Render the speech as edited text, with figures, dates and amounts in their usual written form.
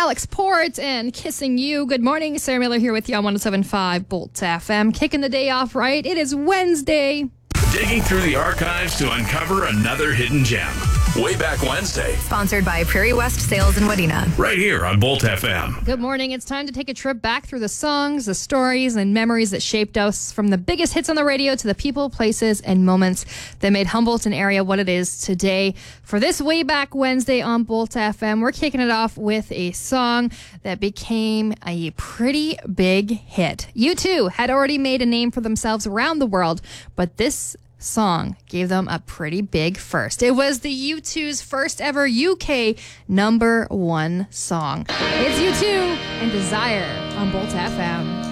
Alex Port and Kissing You. Good morning. Sarah Miller here with you on 107.5 Bolt FM. Kicking the day off right. It is Wednesday. Digging through the archives to uncover another hidden gem. Way Back Wednesday. Sponsored by Prairie West Sales in Wadena. Right here on Bolt FM. Good morning. It's time to take a trip back through the songs, the stories, and memories that shaped us, from the biggest hits on the radio to the people, places, and moments that made Humboldt an area what it is today. For this Way Back Wednesday on Bolt FM, we're kicking it off with a song that became a pretty big hit. U2 had already made a name for themselves around the world, but this song gave them a pretty big first. It was the U2's first ever UK #1 song. It's U2 and Desire on Bolt FM.